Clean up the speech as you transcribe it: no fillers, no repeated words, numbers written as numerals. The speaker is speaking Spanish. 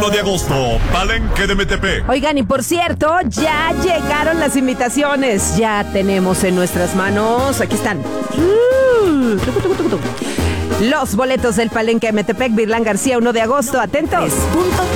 1 de agosto, Palenque de Metepec. Oigan, y por cierto, ya llegaron las invitaciones. Ya tenemos en nuestras manos, aquí están, los boletos del Palenque de Metepec, Virlán García, 1 de agosto. Atentos.